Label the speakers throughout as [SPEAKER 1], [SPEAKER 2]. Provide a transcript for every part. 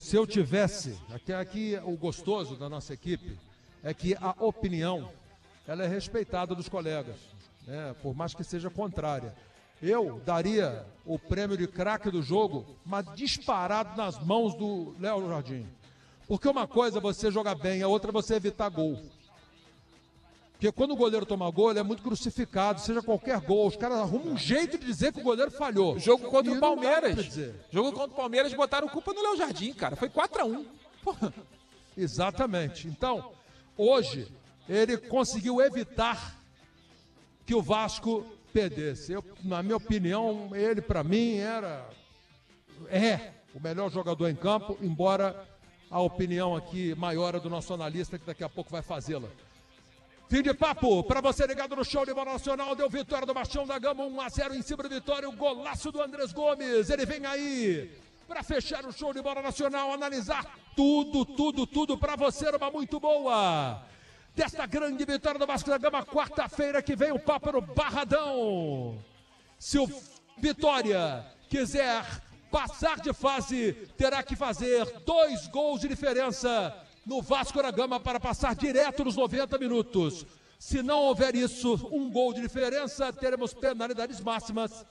[SPEAKER 1] se eu tivesse, aqui o gostoso da nossa equipe é que a opinião, ela é respeitada dos colegas, né? Por mais que seja contrária. Eu daria o prêmio de craque do jogo, mas disparado nas mãos do Léo Jardim. Porque uma coisa é você jogar bem, a outra é você evitar gol. Porque quando o goleiro toma gol, ele é muito crucificado, seja qualquer gol. Os caras arrumam um jeito de dizer que o goleiro falhou.
[SPEAKER 2] Jogo contra o Palmeiras.
[SPEAKER 1] Jogo
[SPEAKER 2] contra o Palmeiras, botaram culpa no Léo Jardim, cara. Foi 4-1.
[SPEAKER 1] Exatamente. Então, hoje, ele conseguiu evitar que o Vasco perdesse. Na minha opinião, ele, para mim, é o melhor jogador em campo, embora a opinião aqui maior é do nosso analista, que daqui a pouco vai fazê-la. Fim de papo, para você ligado no show de bola nacional, deu vitória do Bastião da Gama, 1-0 em cima do Vitória, o golaço do Andrés Gomes, ele vem aí para fechar o show de bola nacional, analisar tudo para você, uma muito boa, desta grande vitória do Vasco da Gama, quarta-feira que vem o papo no Barradão. Se o Vitória quiser passar de fase, terá que fazer 2 gols de diferença no Vasco da Gama para passar direto nos 90 minutos. Se não houver isso, 1 gol de diferença, teremos penalidades máximas.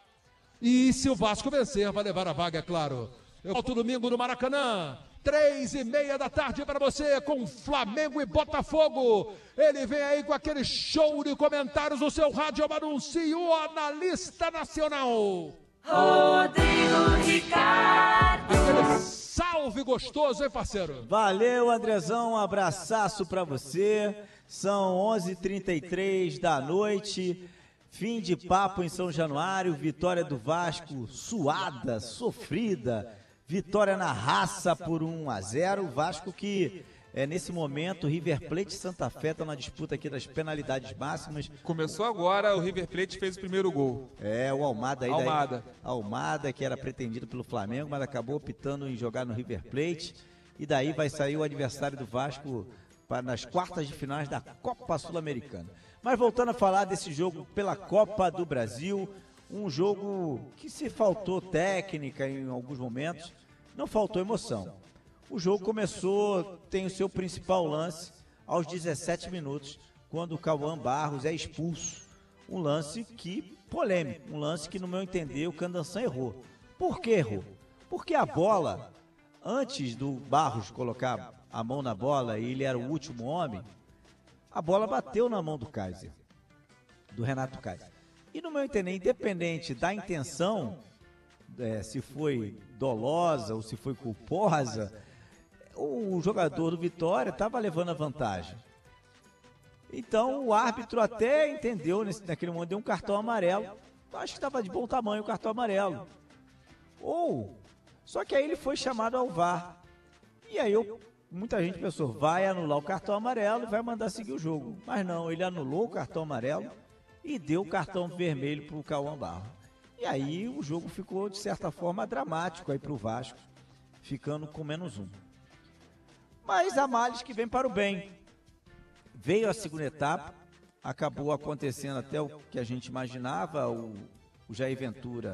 [SPEAKER 1] E se o Vasco vencer, vai levar a vaga, é claro. Eu volto domingo no Maracanã, 3h30 da tarde para você, com Flamengo e Botafogo. Ele vem aí com aquele show de comentários no seu rádio, anuncia o analista nacional
[SPEAKER 3] Rodrigo Ricardo.
[SPEAKER 1] Aquele salve gostoso, hein, parceiro?
[SPEAKER 4] Valeu, Andrezão, um abraçaço pra você. São 11h33 da noite, fim de papo em São Januário, vitória do Vasco, suada, sofrida, vitória na raça por 1-0, Vasco que... nesse momento, o River Plate e Santa Fé estão na disputa aqui das penalidades máximas.
[SPEAKER 2] Começou agora, o River Plate fez o primeiro gol.
[SPEAKER 4] O Almada aí.
[SPEAKER 2] Almada.
[SPEAKER 4] Almada, que era pretendido pelo Flamengo, mas acabou optando em jogar no River Plate. E daí vai sair o adversário do Vasco nas quartas de finais da Copa Sul-Americana. Mas voltando a falar desse jogo pela Copa do Brasil, um jogo que se faltou técnica em alguns momentos, não faltou emoção. O jogo começou, tem o seu principal lance aos 17 minutos, quando o Cauã Barros é expulso. Um lance polêmico, um lance que, no meu entender, o Candanção errou. Por que errou? Porque a bola, antes do Barros colocar a mão na bola e ele era o último homem, a bola bateu na mão do Kaiser, do Renato Kaiser. E, no meu entender, independente da intenção, se foi dolosa ou se foi culposa, o jogador do Vitória estava levando a vantagem. Então o árbitro até entendeu, naquele momento deu um cartão amarelo. Acho que estava de bom tamanho o cartão amarelo. Só que aí ele foi chamado ao VAR. E aí muita gente pensou, vai anular o cartão amarelo e vai mandar seguir o jogo. Mas não, ele anulou o cartão amarelo e deu o cartão vermelho para o Cauã Barros. E aí o jogo ficou, de certa forma, dramático aí para o Vasco, ficando com -1. Mas há males que vem para o bem. Veio a segunda etapa, acabou acontecendo até o que a gente imaginava, o Jair Ventura,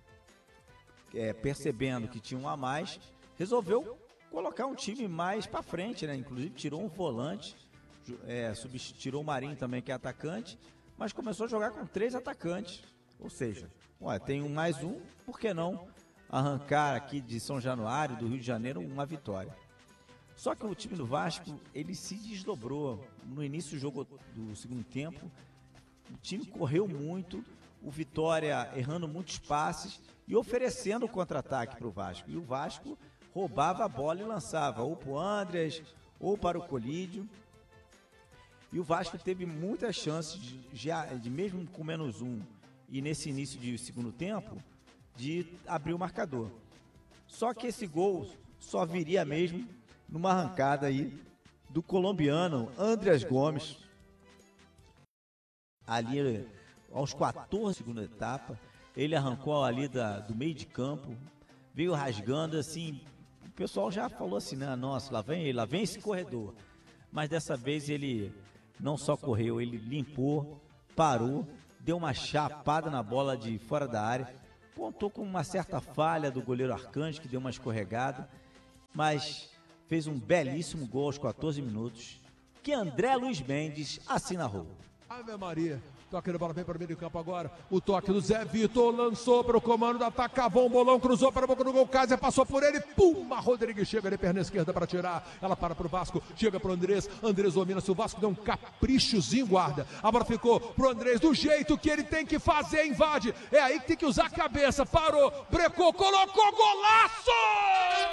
[SPEAKER 4] percebendo que tinha um a mais, resolveu colocar um time mais para frente, né? Inclusive tirou um volante, tirou o Marinho também, que é atacante, mas começou a jogar com 3 atacantes. Ou seja, tem um mais um, por que não arrancar aqui de São Januário, do Rio de Janeiro, uma vitória? Só que o time do Vasco, ele se desdobrou. No início do jogo do segundo tempo, o time correu muito, o Vitória errando muitos passes e oferecendo contra-ataque para o Vasco. E o Vasco roubava a bola e lançava ou para o Andrés ou para o Colídio. E o Vasco teve muitas chances, de mesmo com -1 e nesse início de segundo tempo, de abrir o marcador. Só que esse gol só viria mesmo numa arrancada aí do colombiano Andrés Gomes, ali aos 14 segunda etapa, ele arrancou ali do meio de campo, veio rasgando assim, o pessoal já falou assim, né, nossa, lá vem esse corredor, mas dessa vez ele não só correu, ele limpou, parou, deu uma chapada na bola de fora da área, contou com uma certa falha do goleiro Arcanjo, que deu uma escorregada, mas fez um belíssimo gol aos 14 minutos, que André Luiz Mendes assinalou.
[SPEAKER 1] Ave Maria. Toque de bola, vem para o meio do campo agora. O toque do Zé Vitor lançou para o comando do ataque. Cavou um bolão, cruzou para a boca do gol. Cásia passou por ele. Pum! A Rodrigues chega de perna esquerda para tirar. Ela para o Vasco. Chega para o Andrés. Andrés domina. Se o Vasco deu um caprichozinho, guarda. A bola ficou para o Andrés do jeito que ele tem que fazer. Invade. É aí que tem que usar a cabeça. Parou. Brecou. Colocou. Golaço!